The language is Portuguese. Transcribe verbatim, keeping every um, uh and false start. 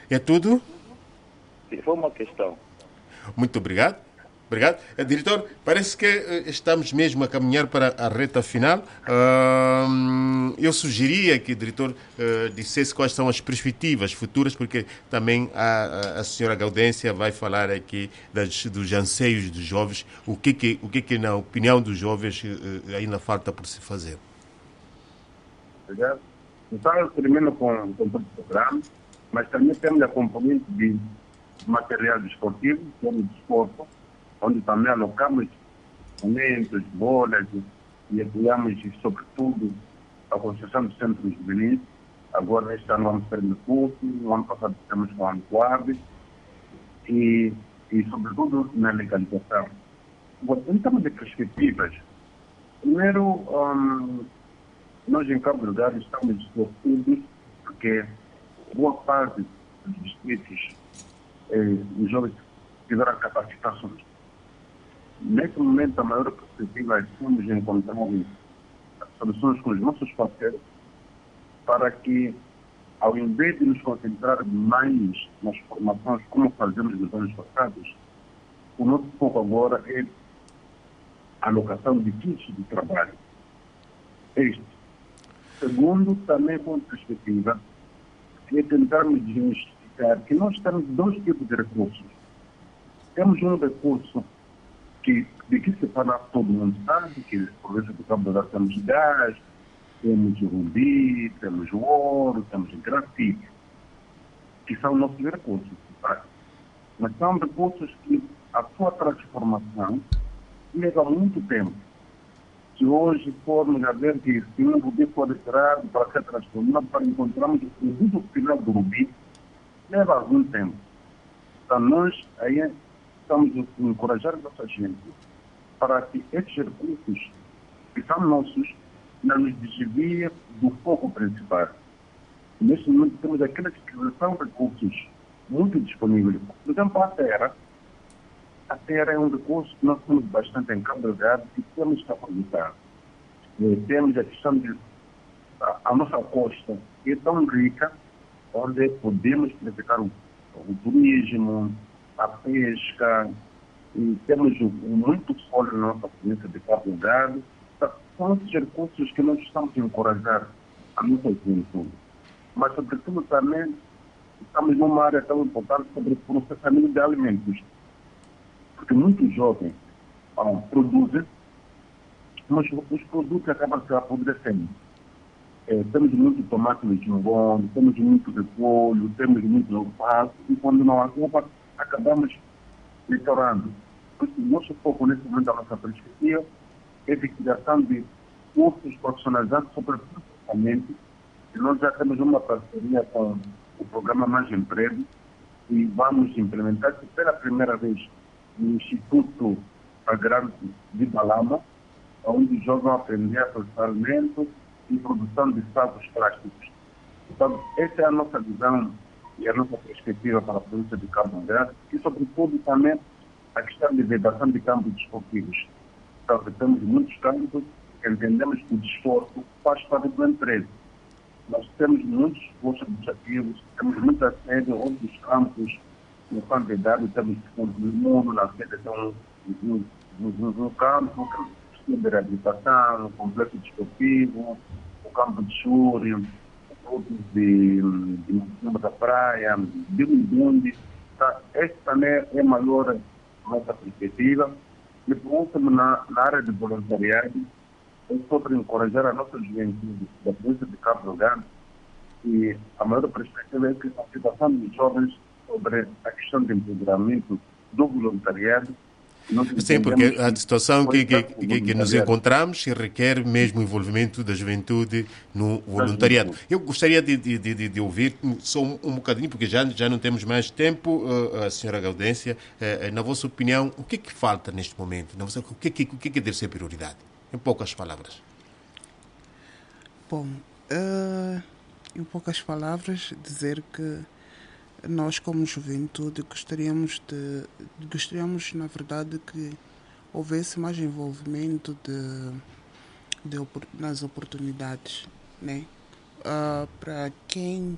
É tudo? Se for uma questão. Muito obrigado. Obrigado. Eh, Diretor, parece que eh, estamos mesmo a caminhar para a reta final. Ahm, eu sugeria que o diretor eh, dissesse quais são as perspectivas futuras, porque também a, a, a senhora Gaudência vai falar aqui das, dos anseios dos jovens, o que, que, o que, que na opinião dos jovens eh, ainda falta por se fazer. Entendeu? Então, eu termino com, com todo o programa, mas também temos a componente de material desportivo, que é o desporto, onde também alocamos momentos, bolas, e apoiamos, sobretudo, a construção dos centros juvenis. Agora, este ano vamos ter no curso, no ano passado temos com a Ancoave, e, e, sobretudo, na legalização. Bom, em termos de perspectivas, primeiro, hum, nós em Cabo Delgado estamos sortudos porque boa parte dos distritos eh, os jovens tiveram capacitações. Nesse momento, a maior perspectiva é que estamos encontrando soluções com os nossos parceiros para que, ao invés de nos concentrar mais nas formações, como fazemos nos anos passados, o nosso foco agora é a alocação de kits de trabalho. Este. Segundo, também com perspectiva, é tentarmos justificar que nós temos dois tipos de recursos. Temos um recurso que, de que se fala todo mundo sabe, que por vezes do Cabo Delgado temos gás, temos o rubi, temos o ouro, temos o grafite, que são nossos recursos. Tá? Mas são recursos que a sua transformação leva muito tempo. Se hoje formos a ver que se um rubi for retirado para ser transformado, para encontrarmos o produto final do rubi, leva algum tempo. Então, nós aí estamos a encorajar a nossa gente para que esses recursos que são nossos não nos desviem do foco principal. Neste momento, temos aqueles que são recursos muito disponíveis. Por exemplo, a terra. A terra é um recurso que nós temos bastante em Cabo Delgado e temos que aproveitar. Eh, temos a questão de a, a nossa costa que é tão rica, onde podemos praticar o, o turismo, a pesca, e temos um, um muito sólido na nossa província de Cabo Delgado. Então, são esses recursos que nós estamos a encorajar a nossa juventude. Mas, sobretudo, também estamos numa área tão importante sobre o processamento de alimentos. Porque muitos jovens ah, produzem, mas os produtos acabam se apodrecendo. É, temos muito tomate no jambon, temos muito repolho, temos muito alface, e quando não acaba, acabamos estourando. Por isso, o nosso foco nesse momento, da nossa perspectiva, é a criação de cursos profissionalizados sobre processamento, e nós já temos uma parceria com o programa Mais Emprego, e vamos implementar isso pela primeira vez no Instituto Agrário de Balama, onde os jovens vão aprender a processar alimentos e produção de sacos plásticos. Então, essa é a nossa visão e a nossa perspectiva para a província de Cabo Delgado e, sobretudo, também a questão de vedação de campos desportivos. Então, temos muitos campos, entendemos que o desporto faz parte do emprego. Nós temos muitos postos administrativos, temos muita sede, outros campos, no candidato, temos no mundo, na sede, então, um, um, um, um campo de reabilitação, um complexo desportivo, o campo de churi, outros de, de, de da praia, de Mundunde. Tá? Esta também é maior nossa perspectiva. E por último, na, na área de voluntariado, eu estou para encorajar a nossa juventude da província de Cabo Delgado e a maior perspectiva é que a situação dos jovens sobre a questão de empoderamento do voluntariado. Sim, porque a situação que, que, que, que nos encontramos requer mesmo o envolvimento da juventude no voluntariado. Eu gostaria de, de, de, de ouvir só um, um bocadinho, porque já, já não temos mais tempo, uh, a senhora Gaudência, uh, na vossa opinião, o que é que falta neste momento? Na vossa, o, que é que, o que é que deve ser prioridade? Em poucas palavras. Bom, uh, em poucas palavras, dizer que nós, como juventude, gostaríamos de, gostaríamos, na verdade, que houvesse mais envolvimento de, de, nas oportunidades, né? Uh, para quem